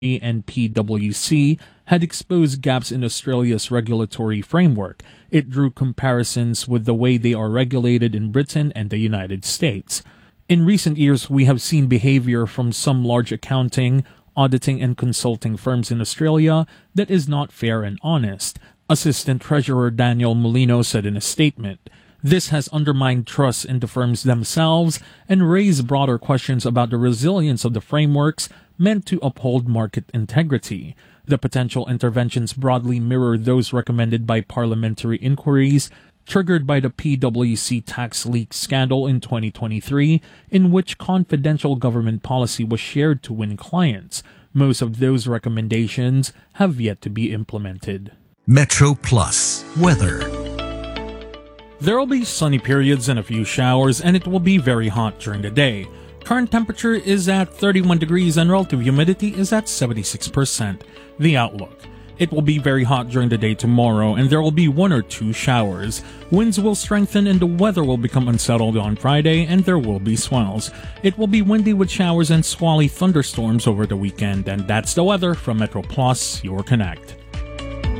and PwC had exposed gaps in Australia's regulatory framework. It drew comparisons with the way they are regulated in Britain and the United States. In recent years, we have seen behavior from some large accounting, auditing, and consulting firms in Australia that is not fair and honest, Assistant Treasurer Daniel Molino said in a statement. This has undermined trust in the firms themselves and raised broader questions about the resilience of the frameworks meant to uphold market integrity. The potential interventions broadly mirror those recommended by parliamentary inquiries triggered by the PwC tax leak scandal in 2023, in which confidential government policy was shared to win clients. Most of those recommendations have yet to be implemented. Metro Plus weather. There will be sunny periods and a few showers, and it will be very hot during the day. Current temperature is at 31 degrees and relative humidity is at 76%. The outlook. It will be very hot during the day tomorrow, and there will be 1 or 2 showers. Winds will strengthen and the weather will become unsettled on Friday, and there will be swells. It will be windy with showers and squally thunderstorms over the weekend, and that's the weather from Metro Plus, your Connect.